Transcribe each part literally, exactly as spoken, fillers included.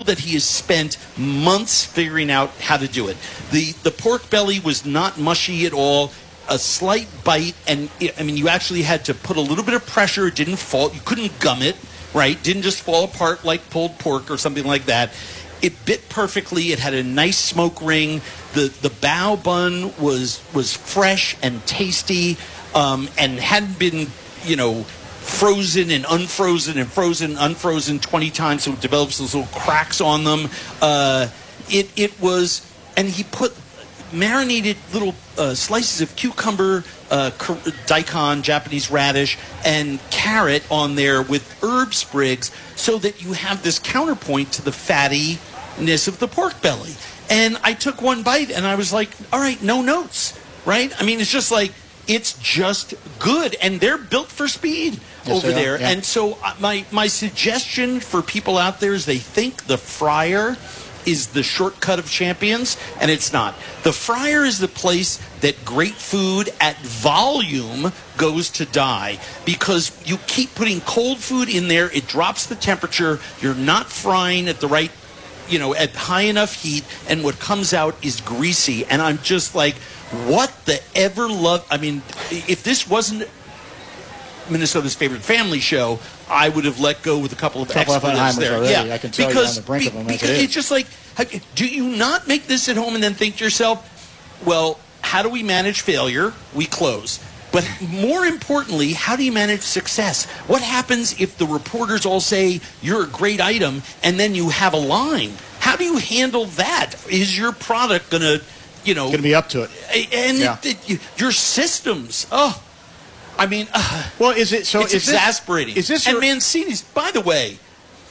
that he has spent months figuring out how to do it. The the pork belly was not mushy at all. A slight bite, and it, I mean, you actually had to put a little bit of pressure. It didn't fall. You couldn't gum it, right? Didn't just fall apart like pulled pork or something like that. It bit perfectly. It had a nice smoke ring. The the bao bun was was fresh and tasty, um, and hadn't been, you know, frozen and unfrozen and frozen and unfrozen twenty times, so it develops those little cracks on them. Uh, it it was, and he put marinated little uh, slices of cucumber, uh, daikon, Japanese radish, and carrot on there with herb sprigs, so that you have this counterpoint to the fattiness of the pork belly. And I took one bite, and I was like, all right, no notes, right? I mean, it's just like, it's just good, and they're built for speed yes, over there. Yeah. And so uh, my, my suggestion for people out there is they think the fryer is the shortcut of champions, and it's not. The fryer is the place that great food at volume goes to die, because you keep putting cold food in there, it drops the temperature, you're not frying at the right, you know, at high enough heat, and what comes out is greasy. And I'm just like, what the ever love? I mean, if this wasn't Minnesota's favorite family show, I would have let go with a couple of couple expletives there. Already. Yeah, I can tell because, you're on the brink be, of them because it it's just like, do you not make this at home and then think to yourself, well, how do we manage failure? We close. But more importantly, how do you manage success? What happens if the reporters all say you're a great item and then you have a line? How do you handle that? Is your product going to, you know... Going to be up to it. And yeah. it, it, your systems, oh... I mean, uh, well, is it so? It's is exasperating. This, is this and your... Mancini's? By the way,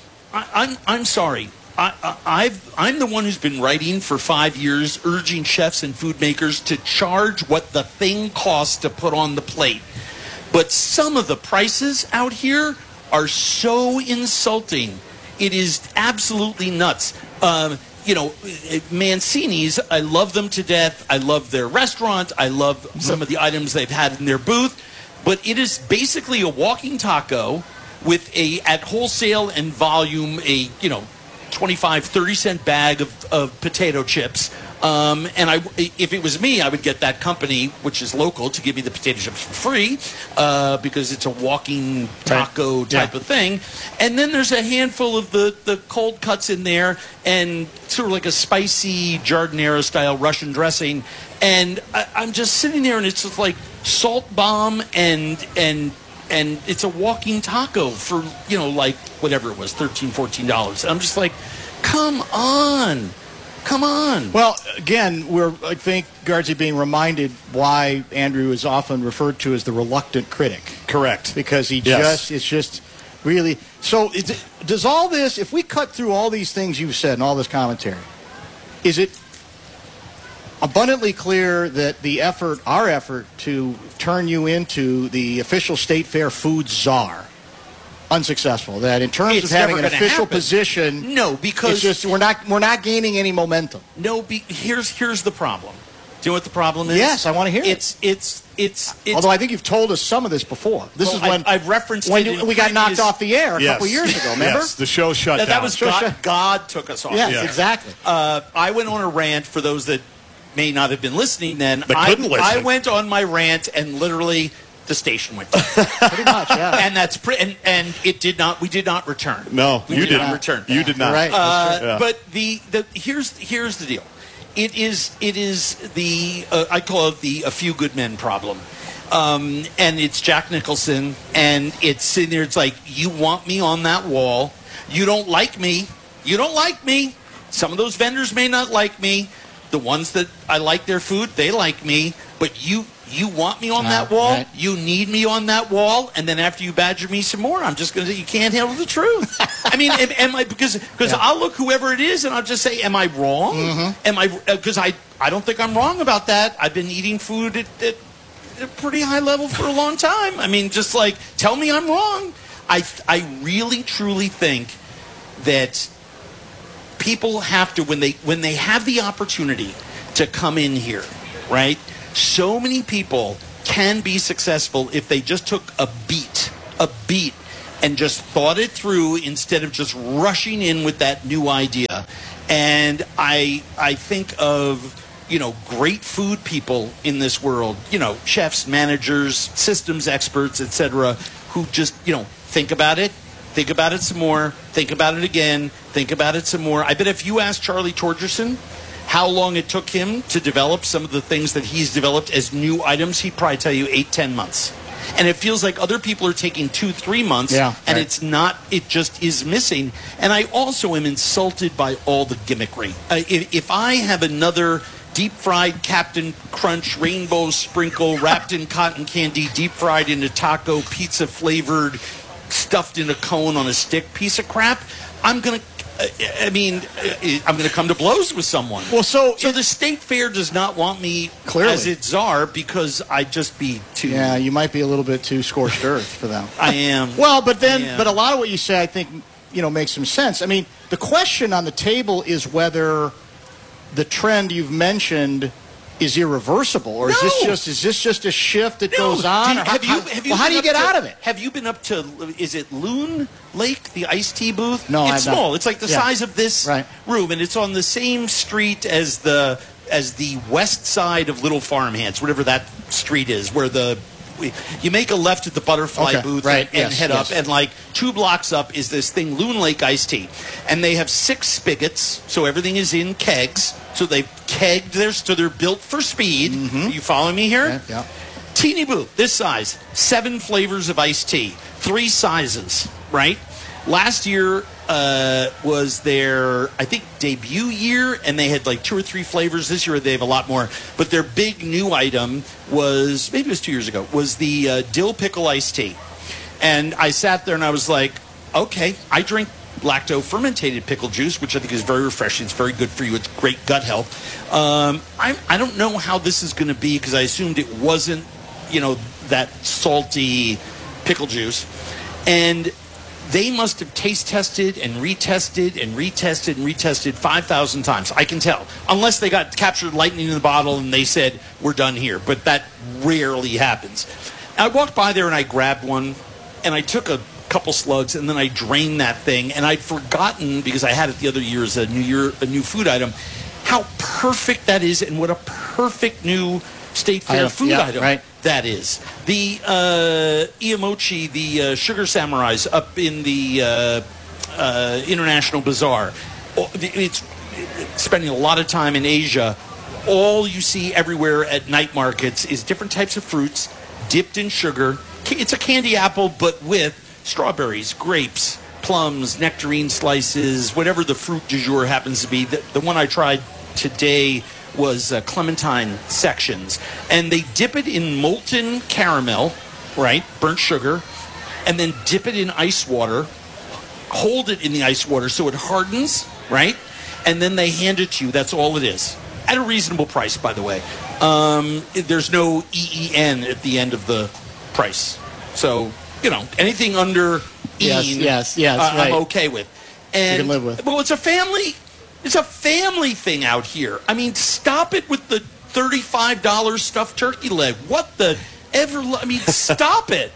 I, I'm I'm sorry. I, I, I've I'm the one who's been writing for five years, urging chefs and food makers to charge what the thing costs to put on the plate. But some of the prices out here are so insulting. It is absolutely nuts. Um, you know, Mancini's, I love them to death. I love their restaurant. I love some of the items they've had in their booth. But it is basically a walking taco with a, at wholesale and volume, a, you know, twenty-five, thirty cent bag of, of potato chips. Um, and I, if it was me, I would get that company, which is local, to give me the potato chips for free, uh, because it's a walking taco right. type yeah. of thing. And then there's a handful of the, the cold cuts in there, and sort of like a spicy giardiniera-style Russian dressing. And I, I'm just sitting there, and it's just like salt bomb, and and and it's a walking taco for, you know, like whatever it was, thirteen dollars, fourteen dollars. I'm just like, come on. Come on. Well, again, we're, I think, Guardsy, being reminded why Andrew is often referred to as the reluctant critic. Correct. Because he yes. just, it's just really, so is it, does all this, if we cut through all these things you've said and all this commentary, is it abundantly clear that the effort, our effort to turn you into the official State Fair food czar, unsuccessful? That in terms it's of having an official happen. position, no, because it's just we're not we're not gaining any momentum. No, be, here's here's the problem. Do you know what the problem is? Yes, I want to hear it's, it. It's it's it's. Although I think you've told us some of this before. This well, is when I, I've referenced when it we got knocked off the air a yes. couple years ago. Remember? Yes, the show shut that, down. That was God, God took us off. Yes, yeah. exactly. Uh, I went on a rant for those that may not have been listening. Then that I, couldn't listen. I went on my rant and literally. The station went down. Pretty much, yeah. And that's pre- and, and it did not. We did not return. No, we you did didn't not return. You did not. Right. Uh, yeah. But the, the here's here's the deal. It is it is the uh, I call it the a few good men problem. Um, and it's Jack Nicholson, and it's sitting there. It's like, you want me on that wall. You don't like me. You don't like me. Some of those vendors may not like me. The ones that I like their food, they like me. But you. You want me on uh, that wall? Right. You need me on that wall? And then after you badger me some more, I'm just going to say, you can't handle the truth. I mean, am, am I, because because yeah. I'll look whoever it is and I'll just say, am I wrong? Mm-hmm. Am I, because I, I don't think I'm wrong about that. I've been eating food at, at a pretty high level for a long time. I mean, just like, tell me I'm wrong. I, I really, truly think that people have to, when they when they have the opportunity to come in here, right? So many people can be successful if they just took a beat, a beat, and just thought it through instead of just rushing in with that new idea. And I I think of, you know, great food people in this world, you know, chefs, managers, systems experts, et cetera, who just, you know, think about it, think about it some more, think about it again, think about it some more. I bet if you ask Charlie Torgerson how long it took him to develop some of the things that he's developed as new items, he'd probably tell you eight, ten months. And it feels like other people are taking two, three months, yeah, and right. it's not, it just is missing. And I also am insulted by all the gimmickry. Uh, if, if I have another deep-fried Captain Crunch, rainbow sprinkle, wrapped in cotton candy, deep-fried in a taco, pizza-flavored, stuffed in a cone on a stick piece of crap, I'm going to, I mean, I'm going to come to blows with someone. Well, so so it, the state fair does not want me Clearly. as its czar because I'd just be too. Yeah, you might be a little bit too scorched earth for them. I am. Well, but then, Yeah. but a lot of what you say, I think, you know, makes some sense. I mean, the question on the table is whether the trend you've mentioned is irreversible, or is this No. just is this just a shift that No. goes on? Do- or have how, you, have you well, how been do you up get to- out of it? Have you been up to, is it Loon Lake, the iced tea booth? No, it's I've not. small. It's like the Yeah. size of this Right. room, and it's on the same street as the as the west side of Little Farmhands, whatever that street is, where the you make a left at the butterfly Okay, booth right, and, and yes, head yes. up, and like two blocks up is this thing, Loon Lake Iced Tea, and they have six spigots, so everything is in kegs. So they've kegged their, so they're built for speed. Are you following me here? Yeah, yeah. Teeny booth, this size, seven flavors of iced tea, three sizes, right? Last year uh, was their, I think, debut year, and they had like two or three flavors. This year they have a lot more. But their big new item was, maybe it was two years ago, was the uh, dill pickle iced tea. And I sat there and I was like, okay, I drink lacto fermented pickle juice, which I think is very refreshing. It's very good for you. It's great gut health. Um, I, I don't know how this is going to be because I assumed it wasn't, you know, that salty pickle juice. And they must have taste tested and retested and retested and retested five thousand times. I can tell. Unless they got captured lightning in the bottle and they said, we're done here. But that rarely happens. I walked by there and I grabbed one and I took a couple slugs and then I drained that thing. And I'd forgotten, because I had it the other year as a new year, a new food item, how perfect that is and what a perfect new State Fair Item, food yeah, item right. that is. The uh, Iamochi, the uh, Sugar Samurais up in the uh, uh, International Bazaar. Oh, It's, it's spending a lot of time in Asia. All you see everywhere at night markets is different types of fruits dipped in sugar. It's a candy apple, but with strawberries, grapes, plums, nectarine slices, whatever the fruit du jour happens to be. The, the one I tried today was uh, clementine sections, and they dip it in molten caramel, right, burnt sugar, and then dip it in ice water, hold it in the ice water so it hardens, right, and then they hand it to you. That's all it is, at a reasonable price, by the way. Um, there's no E E N at the end of the price, so you know anything under Yes, E, yes, yes, uh, right. I'm okay with. And can live with. well, it's a family. It's a family thing out here. I mean, stop it with the thirty-five dollars stuffed turkey leg. What the ever? I mean, stop it.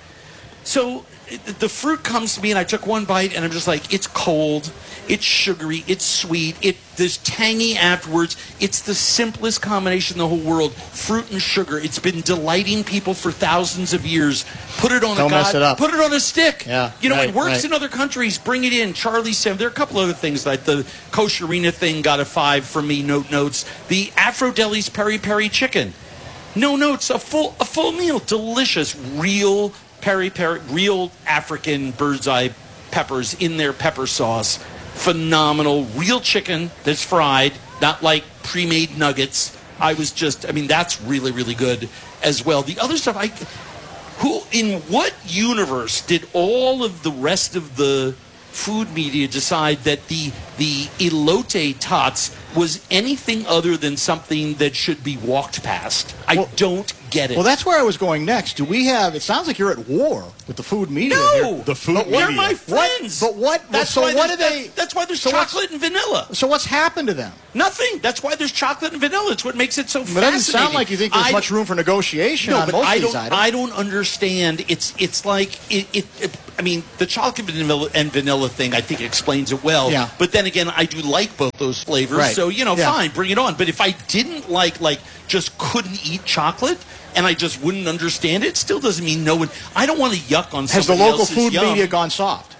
So it, the fruit comes to me, and I took one bite, and I'm just like, it's cold, it's sugary, it's sweet, it there's tangy afterwards. It's the simplest combination in the whole world: fruit and sugar. It's been delighting people for thousands of years. Put it on Don't a mess god, it up. Put it on a stick. Yeah, you know, right, it works right. in other countries. Bring it in. Charlie Sam. There are a couple other things, like the Kosherina thing got a five from me. Note notes. The Afro Deli's peri peri chicken. No notes. A full a full meal. Delicious. Real peri peri. Real African bird's eye peppers in their pepper sauce. Phenomenal. Real chicken that's fried, not like pre-made nuggets. I was just. I mean, that's really really good as well. The other stuff I. Who, in what universe did all of the rest of the food media decide that the the elote tots was anything other than something that should be walked past. I Well- don't get it. Well, that's where I was going next. Do we have? It sounds like you're at war with the food media. no, here. The food But what- they're media. my friends. What- but what- That's so why what there's- do they- That's, that's why there's so what's- chocolate and vanilla. So what's happened to them? Nothing. That's why there's chocolate and vanilla. It's what makes it so But it fascinating. doesn't sound like you think there's I- much room for negotiation No, on but most I of these don't. items. I don't understand. It's it's like it, it, it. I mean, the chocolate and vanilla, and vanilla thing, I think explains it well. Yeah. But then again, I do like both those flavors. Right. So you know, Yeah. fine, bring it on. But if I didn't like, like, just couldn't eat chocolate, and I just wouldn't understand it, still doesn't mean no one. I don't want to yuck on. Has the somebody local else's food yum. media gone soft?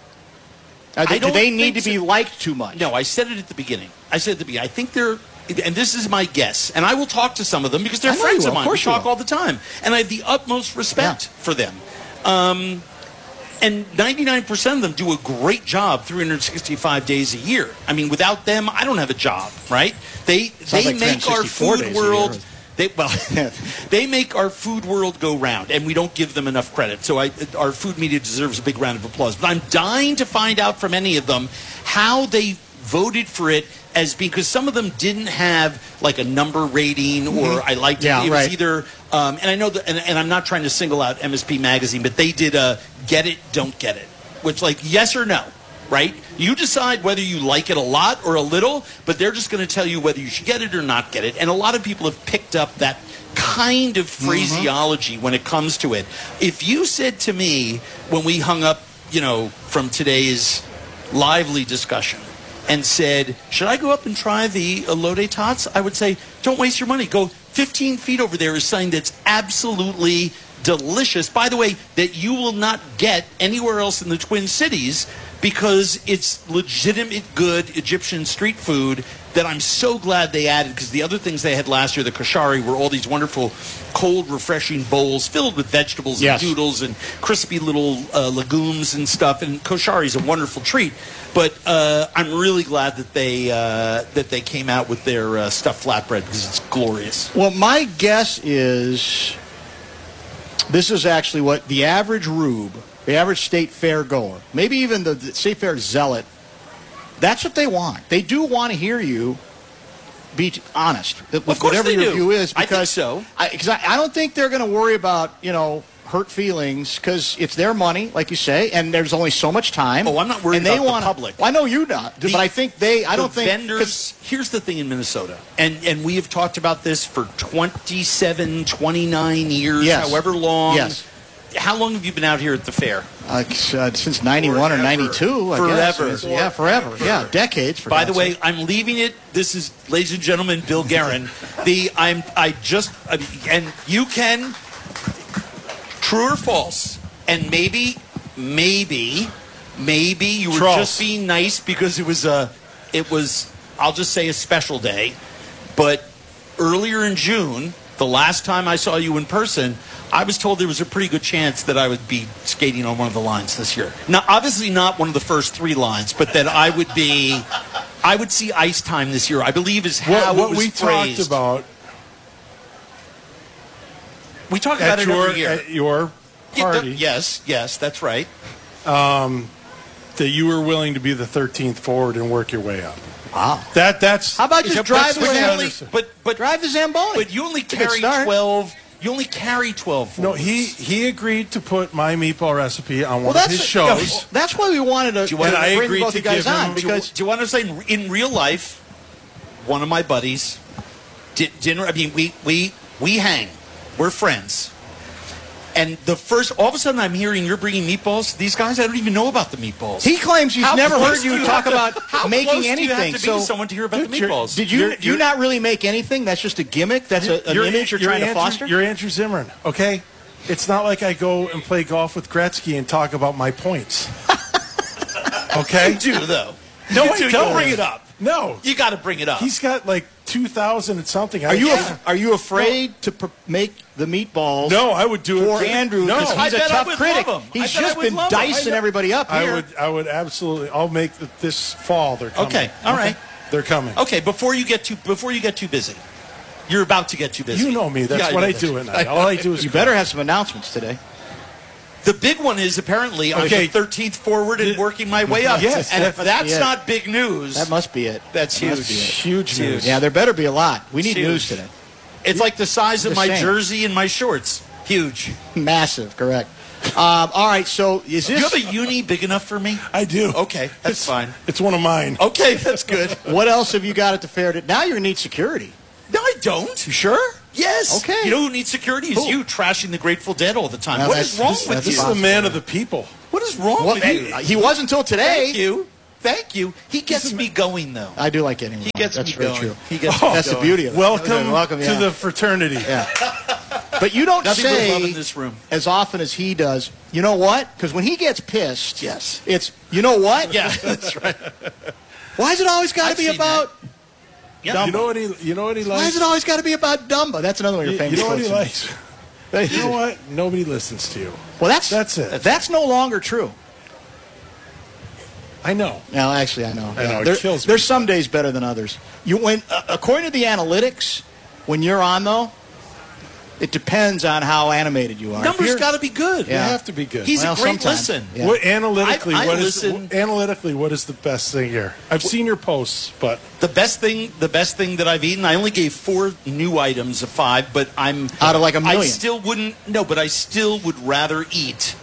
Are they, I do don't they need think to be so. liked too much? No, I said it at the beginning. I said at the beginning. I think they're, and this is my guess, and I will talk to some of them because they're I know friends you of will. mine. Of We course you talk will. all the time, and I have the utmost respect Yeah. for them. Um, and ninety-nine percent of them do a great job three hundred sixty-five days a year. I mean, without them, I don't have a job, right? They they like make our three hundred sixty-four food days a world. year. They, well, they make our food world go round, and we don't give them enough credit. So I, our food media deserves a big round of applause. But I'm dying to find out from any of them how they voted for it as because some of them didn't have like a number rating or I liked it. Yeah, it was right. either, um, and I know that, and, and I'm not trying to single out M S P Magazine, but they did a get it, don't get it, which like yes or no. Right? You decide whether you like it a lot or a little, but they're just going to tell you whether you should get it or not get it. And a lot of people have picked up that kind of phraseology when it comes to it. If you said to me when we hung up, you know, from today's lively discussion and said, should I go up and try the Elote Tots? I would say, don't waste your money. Go fifteen feet over there is something that's absolutely delicious. By the way, that you will not get anywhere else in the Twin Cities because it's legitimate good Egyptian street food that I'm so glad they added because the other things they had last year, the koshari, were all these wonderful cold, refreshing bowls filled with vegetables Yes. and noodles and crispy little uh, legumes and stuff. And koshari is a wonderful treat. But uh, I'm really glad that they uh, that they came out with their uh, stuffed flatbread because it's glorious. Well, my guess is this is actually what the average rube, the average state fair goer, maybe even the, the state fair zealot, that's what they want. They do want to hear you be honest with course whatever they your do. view is. I think Because so. I, 'cause I, I don't think they're going to worry about, you know, hurt feelings because it's their money, like you say, and there's only so much time. Oh, I'm not worried and they about the wanna- public. Well, I know you not, The- but I think they. I the don't think 'cause- vendors. Here's the thing in Minnesota, and and we have talked about this for twenty-seven, twenty-nine years, Yes. however long. Yes. How long have you been out here at the fair? Uh, uh, since ninety-one or ninety-two, I Forever. guess. Yeah, forever. Yeah, decades. For By the God's way, sake. I'm leaving it. This is, ladies and gentlemen, Bill Guerin. the I'm I just I mean, and you can true or false, and maybe maybe maybe you were Trolls. just being nice because it was a it was I'll just say a special day, but earlier in June, the last time I saw you in person, I was told there was a pretty good chance that I would be skating on one of the lines this year. Now, obviously not one of the first three lines, but that I would be, I would see ice time this year. I believe is how What, it what was we phrased. talked about We talk about at it your, every year. at your Yeah, party th- yes, yes, that's right. that you were willing to be the thirteenth forward and work your way up. Wow. That that's How about just But- drive but the you Zamboni? only- but but drive the Zamboni? but you only It's a good carry start. twelve. You only carry twelve. no. forwards. He he agreed to put my meatball recipe on Well, one of that's his shows. yeah, that's why we wanted to, you want- to And I bring agreed both to you guys give him- on Do you, because do you want to say in, in real life, one of my buddies, di- dinner? I mean, we we we hang. We're friends. And the first, all of a sudden, I'm hearing you're bringing meatballs. These guys, I don't even know about the meatballs. he claims he's How never close heard do you you talk have to- about how making close anything. Do you have to be so to someone to hear about Dude, the you're- meatballs? did you You're- do you you're- not really make anything? That's just a gimmick. That's a, an image you're, trying to Andrew, foster. You're Andrew Zimmern, okay? It's not like I go and play golf with Gretzky and talk about my points. Okay? You do though. No, you I do. You don't. bring it up. No. You got to bring it up. He's got like two thousand and something. Are you I, af- are you afraid to pr- make the meatballs? No, I would do it for for- Andrew No. because I he's a bet I tough would critic. love him. I He's bet I just would been love him. dicing I- everybody up I here. would I would absolutely I'll make th- this fall they're coming. Okay, all right. They're coming. Okay, before you get too before you get too busy, you're about to get too busy. You know me. That's Yeah, what know I that. do at night. All I do is You better have some announcements today. The big one is apparently I was Okay. the thirteenth forward and working my way up. Yes, and that if must that's be it. not big news, That must be it. that's That huge. must be it. Huge news. Yeah, there better be a lot. We need Huge. news today. It's like the size of Just my saying. jersey and my shorts. Huge. Massive, correct. Um, all right, so is Do you this... have a uni big enough for me? I do. Okay, that's It's- fine. It's one of mine. Okay, that's good. What else have you got at the fair? To, now you're going to need security. No, I don't. You sure? Yes. Okay. You know who needs security? Is Who? you trashing the Grateful Dead all the time. Now what that's- is wrong this- with that's you? This is the man of the people. What is wrong Well, with hey, you? he was until today. Thank you. Thank you. He gets me going, though. I do like getting him. He wrong. gets That's me very going. true. He gets Oh, me That's the going. beauty of it. Welcome, Welcome to yeah. the fraternity. Yeah. But you don't Nothing but say love in this room. as often as he does, you know what? Because when he gets pissed, Yes. it's, you know what? Yeah, that's right. Why is it always got to I've be seen about Yeah. You know what he? You know what he Why likes. is it always got to be about Dumbo? That's another one of You, your you famous know what he quotes. likes. You know what? Nobody listens to you. Well, that's That's it. That's no longer true. I know. No, actually, I know. I know, it There- kills me. There's some days better than others. You when uh, according to the analytics, when you're on though, it depends on how animated you are. If Numbers you're- got to be good. Yeah. You have to be good. He's Well, a great sometimes. listen. Yeah. What analytically? I- I what is listen- analytically? What is the best thing here? I've seen your posts, but The best thing, the best thing that I've eaten. I only gave four new items of five, but I'm Out of like a I million. still wouldn't. No, but I still would rather eat.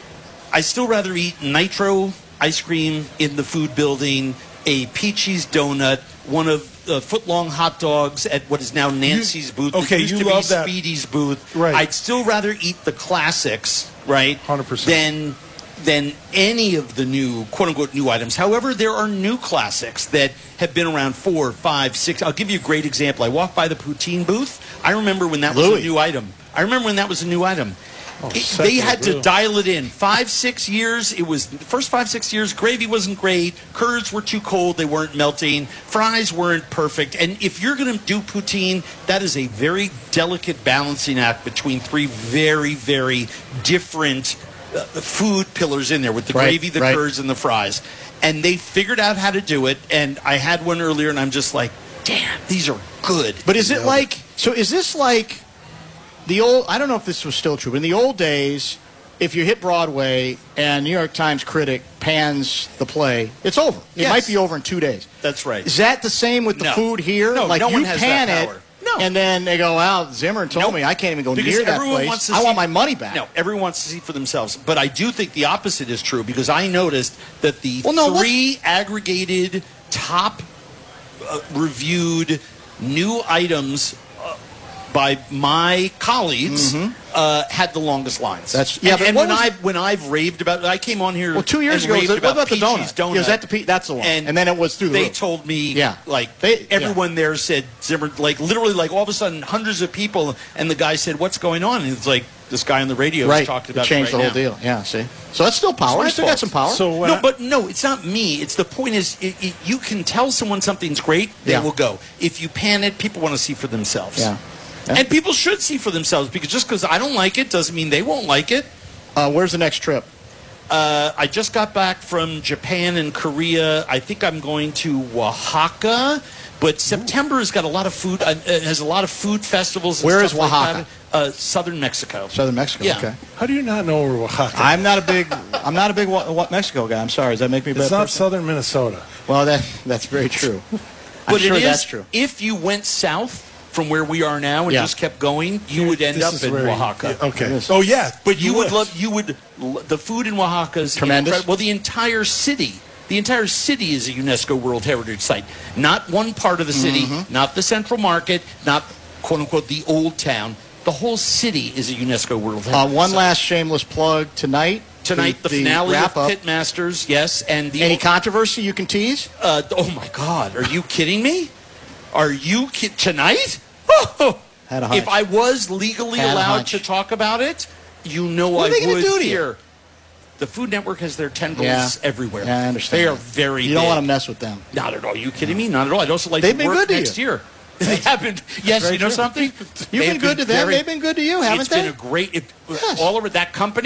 I still rather eat nitro ice cream in the food building, a Peachy's donut, one of uh, foot-long hot dogs at what is now Nancy's booth. It okay, used you to love be that. Speedy's booth. Right. I'd still rather eat the classics, right? one hundred percent. Than than any of the new quote-unquote new items. However, there are new classics that have been around four, five, six. I'll give you a great example. I walked by the poutine booth. I remember when that was Louis. a new item. I remember when that was a new item. Oh, It- Secco they had to Blue. dial it in. Five, six years. It was the first five, six years. Gravy wasn't great. Curds were too cold. They weren't melting. Fries weren't perfect. And if you're going to do poutine, that is a very delicate balancing act between three very, very different uh, food pillars in there with the Right, gravy, the right. curds, and the fries. And they figured out how to do it. And I had one earlier, and I'm just like, damn, these are good. But is it like so? Is this like the old? I don't know if this was still true, but in the old days, if you hit Broadway and New York Times critic pans the play, it's over. It Yes. might be over in two days. That's right. Is that the same with the No. food here? No, like no you one has pan that it, power. No. and then they go, "Well, Zimmer told Nope. me I can't even go Because near that everyone place. wants to I see- want my money back." No, everyone wants to see for themselves. But I do think the opposite is true because I noticed that the Well, no, what- three aggregated top uh, reviewed new items uh, by my colleagues uh, had the longest lines. Mm-hmm. That's- yeah, And, but and what when was- I when I've raved about it, I came on here. Well, two years and ago, raved was it- what about the Peachy's donut? Yeah, was that the Pe- that's the one. And then it was through the They roof. told me, Yeah. like They- everyone there said Zimmer, like literally, like all of a sudden, hundreds of people, and the guy said, "What's going on?" And it's like this guy on the radio right, was talking it about changed it right the whole now. deal. Yeah, see, so that's still power. It's my You still got fault. some power. So when no, I- but no, it's not me. It's the point is, it, it, you can tell someone something's great, they Yeah. will go. If you pan it, people want to see for themselves. Yeah. Yeah. And people should see for themselves because just because I don't like it doesn't mean they won't like it. uh, where's the next trip? Uh, I just got back from Japan and Korea. I think I'm going to Oaxaca. But September has got a lot of food. Uh, it has a lot of food festivals. And Where stuff is like Oaxaca? that. Uh, southern Mexico. Southern Mexico. Yeah. Okay. how do you not know where Oaxaca? I'm not a big I'm not a big wa- wa- Mexico guy. I'm sorry. Does that make me a It's bad not person? southern Minnesota. Well, that that's very true. I'm But sure it is, that's true. if you went south from where we are now and Yeah. just kept going, you would end This up is in where- Oaxaca. yeah, okay. Yes. Oh yeah, But you would would love, you would, the food in Oaxaca is Tremendous. incredible. Well, the entire city, the entire city is a UNESCO World Heritage Site. Not one part of the city, Mm-hmm. not the central market, not quote unquote the old town. The whole city is a UNESCO World Heritage Uh, one Site. last shameless plug tonight. Tonight, the, finale wrap of up. Pitmasters, yes, and the Any controversy you can tease? Uh, oh my God! Are you kidding me? Are you ki- tonight? Oh, Had a hunch. if I was legally Had a allowed hunch. to talk about it, you know What are I they gonna would do to you? here. The Food Network has their tentacles Yeah. everywhere. Yeah, I understand. They are that. very. You don't big. want to mess with them. Not at all. Are you kidding me? Not at all. I'd also like They've to been work good to next you. year. They haven't. Yes, very you know true. something. You've They been have good to them. very- They've been good to you, haven't It's they? been a great. It, Yes. All over that company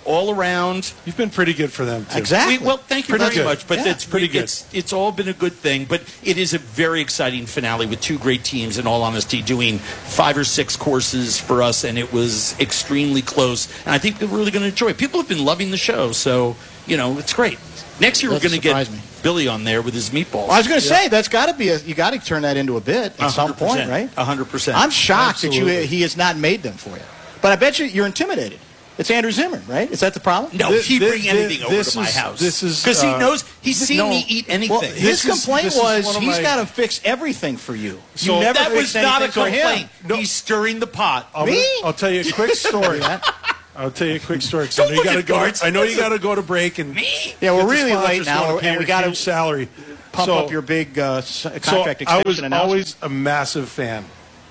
all around. You've been pretty good for them, too. Exactly. We, well, thank you Pretty very good. much. But Yeah, it's pretty good. It's, it's all been a good thing. But it is a very exciting finale with two great teams, in all honesty, doing five or six courses for us. And it was extremely close. And I think we're really going to enjoy it. People have been loving the show. So, you know, it's great. Next year, Doesn't we're going to get surprise me. Billy on there with his meatballs. I was going to say that's got to be a, you got to turn that into a bit at some point, right? A hundred percent. I'm shocked that Absolutely. you he has not made them for you. But I bet you you're intimidated. It's Andrew Zimmern, right? Is that the problem? No, This- he'd this- bring anything this over is- to my house. this is, because he uh, knows he's seen no. me eat anything. Well, This his is- complaint this is was one of he's my- got to fix everything for you. So- you never that was fixed not a anything for him. complaint. No. He's stirring the pot. I'll, Me? I'll tell you a quick story. Yeah. I'll tell you a quick story. 'cause Don't I know you look gotta at go. guards. I know you got to go to break and Me? Yeah, we're get the really sponsors late now, wanna pay and your we got huge to salary. pump So- up your big uh, s- So contract I extension was announcement. always a massive fan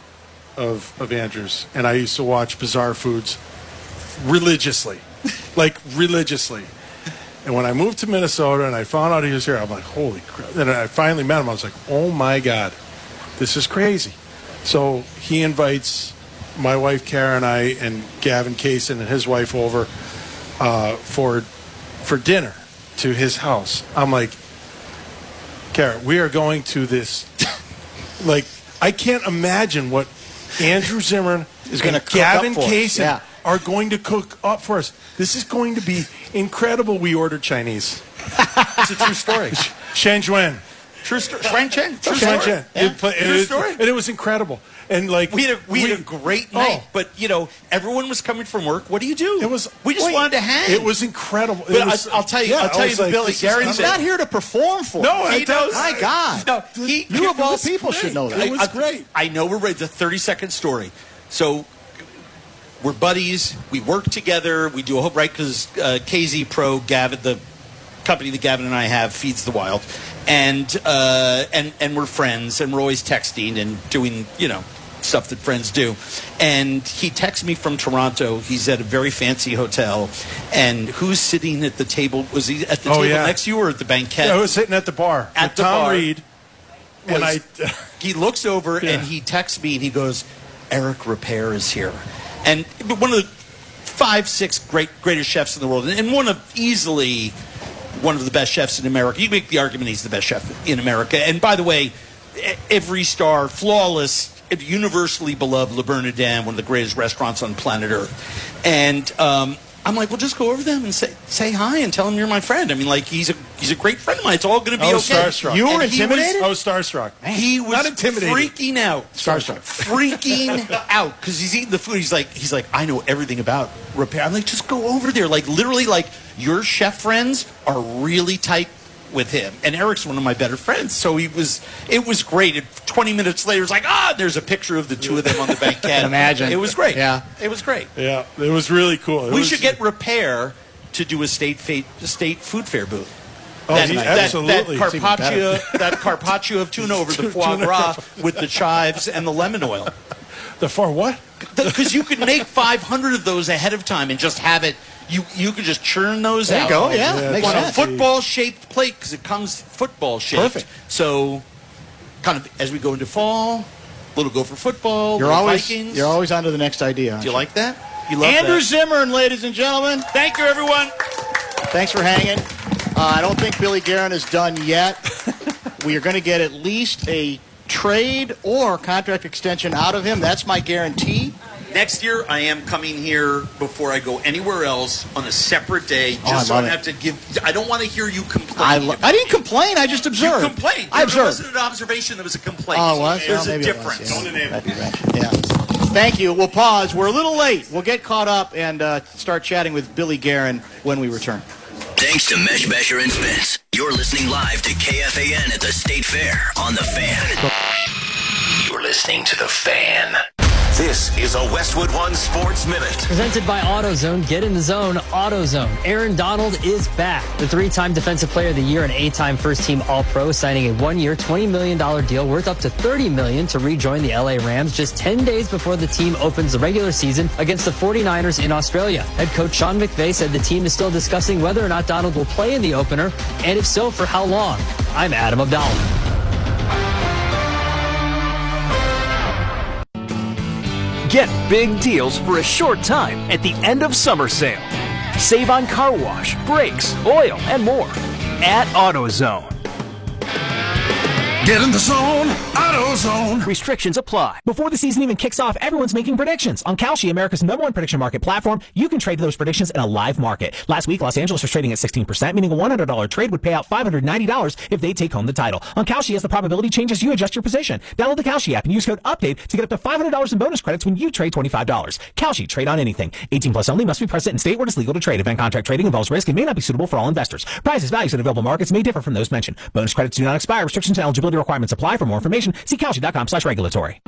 of of Andrews, and I used to watch Bizarre Foods religiously, like religiously. And when I moved to Minnesota and I found out he was here, I'm like, holy crap! And I finally met him. I was like, oh my god, this is crazy. So he invites my wife Kara and I and Gavin Kaysen and his wife over uh, for for dinner to his house. I'm like, Kara, we are going to this. Like, I can't imagine what Andrew Zimmern Is gonna and cook up Gavin for us. Kaysen Yeah. are going to cook up for us. This is going to be incredible. We ordered Chinese. It's a true story. Shenzhen. True story. Shang Chen. True Shenzhen. story. It pla- True and it- story. And it was incredible. And like We had a, we had a great night, Oh. but you know everyone was coming from work. What do you do? It was. we just wait, wanted to hang. It was incredible. It But was- I, will tell you, yeah, I'll tell I you, was like, Billy. this is Gary He's said, not here to perform for. No, us. I He don't- knows. My God. No, he, You of It all was people great. should know that. It was I, great. I know we're ready. It's a thirty-second story. So we're buddies. We work together. We do a whole right because uh, K Z Pro, Gavin, the company that Gavin and I have, feeds the wild, and uh, and and we're friends, and we're always texting and doing you know stuff that friends do. And he texts me from Toronto. He's at a very fancy hotel, and who's sitting at the table? Was he at the Oh, table yeah. next to you or at the banquet? I was sitting at the bar At with the Tom bar. Reed, and I. was- he looks over Yeah. and he texts me and he goes, Eric Repair is here. And one of the five, six great greatest chefs in the world, and one of easily one of the best chefs in America. You make the argument he's the best chef in America. And by the way, e- every star, flawless, universally beloved Le Bernardin, one of the greatest restaurants on planet Earth. And um, I'm like, well, just go over to them and say say hi and tell him you're my friend. I mean, like he's a he's a great friend of mine. It's all going to be I was okay. starstruck. You were And he was- intimidated? I was starstruck. He was Not intimidated. freaking out, Starstruck. freaking out because he's eating the food. He's like, he's like, I know everything about repair. I'm like, just go over there. Like literally, like your chef friends are really tight with him, and Eric's one of my better friends. So he was, it was great. And twenty minutes later, it's like, ah, there's a picture of the two of them on the banquet. Imagine. It was great. Yeah. it was great. Yeah, it was really cool. It We was- should get Repair to do a state fa- state food fair booth. Oh, that, he- that, absolutely. that It's even better. carpaccio, that carpaccio of tuna over the foie gras with the chives and the lemon oil. the far what? Because you could make five hundred of those ahead of time and just have it. You you could just churn those There out. you go. Yeah, yeah, makes On a sense. football-shaped plate because it comes football-shaped. Perfect. So, kind of as we go into fall, little go for football. You're little always Vikings. you're always on to the next idea. Do you like that? You love Andrew that. Zimmern, ladies and gentlemen. Thank you, everyone. Thanks for hanging. Uh, I don't think Billy Guerin is done yet. We are going to get at least a trade or contract extension out of him. That's my guarantee. Next year, I am coming here before I go anywhere else on a separate day, just Oh, I so I love don't it. have to give. I don't want to hear you complain. I, lo- I didn't complain. I just You observed. complained. I There observed. wasn't an observation. There was a complaint. Oh, it was? There's Well, a maybe it was, difference. yeah. Don't enable. That'd be right. Yeah. Thank you. We'll pause. We're a little late. We'll get caught up and uh, start chatting with Billy Guerin when we return. Thanks to Mesh Basher and Spence. You're listening live to K F A N at the State Fair on The Fan. You're listening to The Fan. This is a Westwood One Sports Minute. Presented by AutoZone. Get in the zone. AutoZone. Aaron Donald is back. The three-time Defensive Player of the Year and eight-time first-team All-Pro signing a one-year, twenty million dollars deal worth up to thirty million dollars to rejoin the L A Rams just ten days before the team opens the regular season against the forty-niners in Australia. Head coach Sean McVay said the team is still discussing whether or not Donald will play in the opener, and if so, for how long. I'm Adam Abdallah. Get big deals for a short time at the end of summer sale. Save on car wash, brakes, oil, and more at AutoZone. Get in the zone, AutoZone. Restrictions apply. Before the season even kicks off, everyone's making predictions. On Kalshi, America's number one prediction market platform, you can trade those predictions in a live market. Last week, Los Angeles was trading at sixteen percent, meaning a one hundred dollars trade would pay out five hundred ninety dollars if they take home the title. On Kalshi, as the probability changes, you adjust your position. Download the Kalshi app and use code UPDATE to get up to five hundred dollars in bonus credits when you trade twenty-five dollars. Kalshi, trade on anything. eighteen plus only, must be present in state where it is legal to trade. Event contract trading involves risk and may not be suitable for all investors. Prices, values, and available markets may differ from those mentioned. Bonus credits do not expire. Restrictions and eligibility requirements apply. For more information, see Kalshi.com slash regulatory.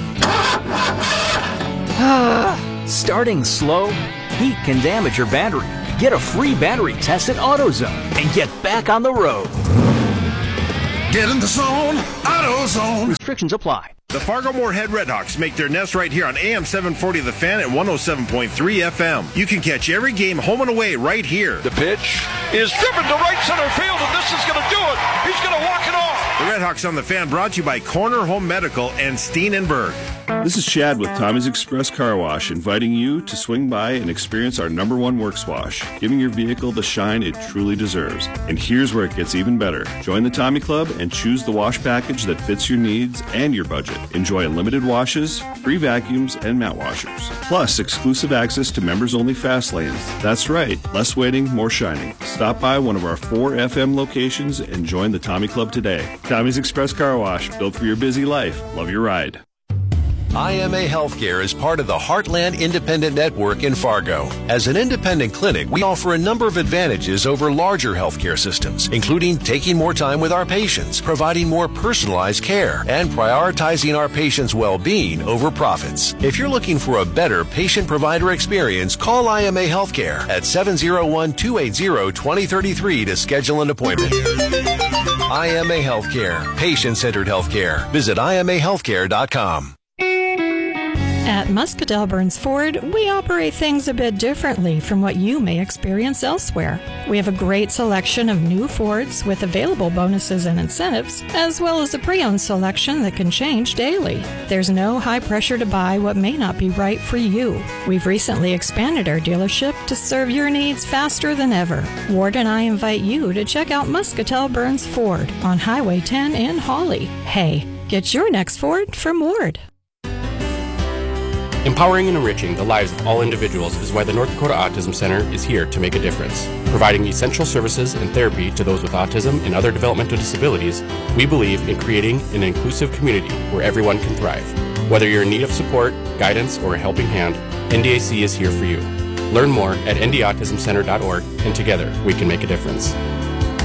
Starting slow? Heat can damage your battery. Get a free battery test at AutoZone and get back on the road. Get in the zone, AutoZone. Restrictions apply. The Fargo-Moorhead Redhawks make their nest right here on A M seven forty The Fan and one oh seven point three F M. You can catch every game home and away right here. The pitch is driven to right center field, and this is going to do it. He's going to walk it off. The Redhawks on The Fan brought to you by Corner Home Medical and Steenenberg. This is Chad with Tommy's Express Car Wash, inviting you to swing by and experience our number one works wash, giving your vehicle the shine it truly deserves. And here's where it gets even better. Join the Tommy Club and choose the wash package that fits your needs and your budget. Enjoy unlimited washes, free vacuums, and mat washers. Plus, exclusive access to members-only fast lanes. That's right, less waiting, more shining. Stop by one of our four F M locations and join the Tommy Club today. Tommy's Express Car Wash, built for your busy life. Love your ride. I M A Healthcare is part of the Heartland Independent Network in Fargo. As an independent clinic, we offer a number of advantages over larger healthcare systems, including taking more time with our patients, providing more personalized care, and prioritizing our patients' well-being over profits. If you're looking for a better patient-provider experience, call I M A Healthcare at seven oh one, two eight zero, two oh three three to schedule an appointment. I M A Healthcare, patient-centered healthcare. Visit I M A healthcare dot com. At Muscatell Burns Ford, we operate things a bit differently from what you may experience elsewhere. We have a great selection of new Fords with available bonuses and incentives, as well as a pre-owned selection that can change daily. There's no high pressure to buy what may not be right for you. We've recently expanded our dealership to serve your needs faster than ever. Ward and I invite you to check out Muscatell Burns Ford on Highway ten in Hawley. Hey, get your next Ford from Ward. Empowering and enriching the lives of all individuals is why the North Dakota Autism Center is here to make a difference. Providing essential services and therapy to those with autism and other developmental disabilities, we believe in creating an inclusive community where everyone can thrive. Whether you're in need of support, guidance, or a helping hand, N D A C is here for you. Learn more at N D autism center dot org, and together we can make a difference.